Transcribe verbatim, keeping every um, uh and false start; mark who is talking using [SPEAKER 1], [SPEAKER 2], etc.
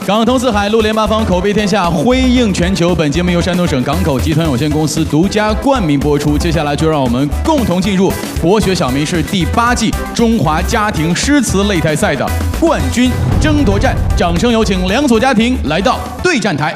[SPEAKER 1] 港通四海，陆联八方，口碑天下，辉映全球。本节目由山东省港口集团有限公司独家冠名播出。接下来就让我们共同进入国学小明是第八季中华家庭诗词擂台赛的冠军争夺战。掌声有请两组家庭来到对战台。